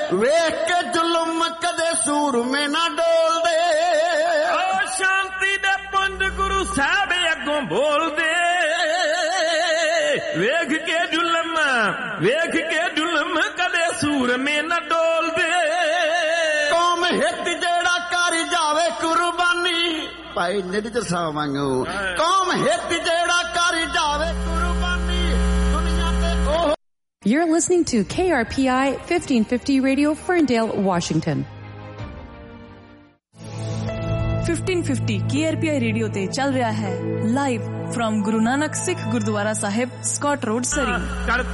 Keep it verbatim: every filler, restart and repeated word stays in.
ਵੇਖ ਕੇ ਜ਼ੁਲਮ ਕਦੇ ਸੂਰਮੇ ਨਾ ਡੋਲਦੇ। ਓ ਸ਼ਾਂਤੀ ਦੇ ਪੁੰਜ ਗੁਰੂ ਸਾਹਿਬ ਅੱਗੋਂ ਬੋਲਦੇ। ਵੇਖ ਕੇ ਜ਼ੁਲਮ ਵੇਖ ਕੇ ਜ਼ੁਲਮ ਕਦੇ ਸੂਰਮੇ ਨਾ ਡੋਲਦੇ। ਕੌਮ ਹਿੱਤ ਜਿਹੜਾ ਕਰ ਜਾਵੇ ਕੁਰਬਾਨੀ, ਭਾਈ ਨਿੱਜ ਸਾਹਿਬ ਵਾਂਗੂ ਕੌਮ ਹਿੱਤ ਜਿਹੜਾ ਕਰ ਜਾਵੇ ਕੁਰਬਾਨੀ, ਦੁਨੀਆ ਤੇ ਉਹ। You're listening to K R P I fifteen fifty Radio, Ferndale, Washington. fifteen fifty K R P I radio ਤੇ ਚੱਲ ਰਿਹਾ ਹੈ ਲਾਈਵ ਫਰਮ ਗੁਰੂ ਨਾਨਕ ਸਿੱਖ ਗੁਰਦੁਆਰਾ ਸਾਹਿਬ, ਸਕਾਟ ਰੋਡ, ਸਰੀ।